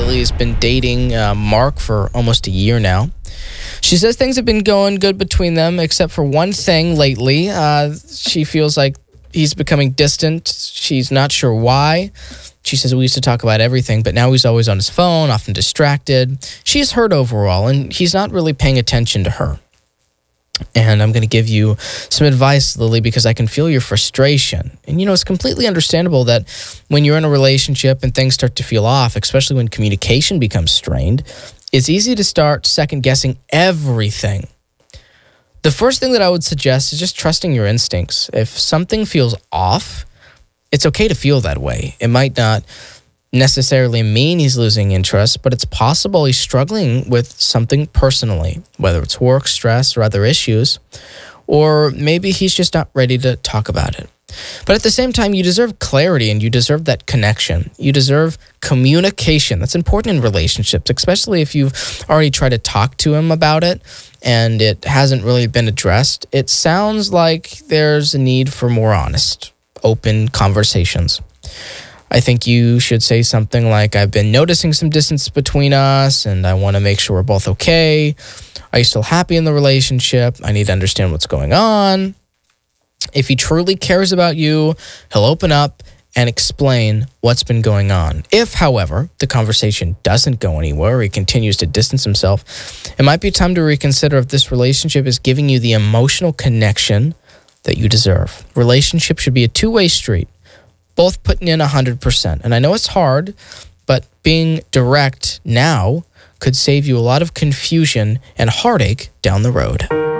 Lately has been dating Mark for almost a year now. She says things have been going good between them, except for one thing lately. She feels like he's becoming distant. She's not sure why. She says we used to talk about everything, but now he's always on his phone, often distracted. She's hurt overall, and he's not really paying attention to her. And I'm going to give you some advice, Lily, because I can feel your frustration. And, it's completely understandable that when you're in a relationship and things start to feel off, especially when communication becomes strained, it's easy to start second-guessing everything. The first thing that I would suggest is just trusting your instincts. If something feels off, it's okay to feel that way. It might not necessarily mean he's losing interest, but it's possible he's struggling with something personally, whether it's work, stress, or other issues, or maybe he's just not ready to talk about it. But at the same time, you deserve clarity and you deserve that connection. You deserve communication. That's important in relationships, especially if you've already tried to talk to him about it and it hasn't really been addressed. It sounds like there's a need for more honest, open conversations. I think you should say something like, I've been noticing some distance between us and I want to make sure we're both okay. Are you still happy in the relationship? I need to understand what's going on. If he truly cares about you, he'll open up and explain what's been going on. If, however, the conversation doesn't go anywhere or he continues to distance himself, it might be time to reconsider if this relationship is giving you the emotional connection that you deserve. Relationship should be a two-way street, both putting in 100%. And I know it's hard, but being direct now could save you a lot of confusion and heartache down the road.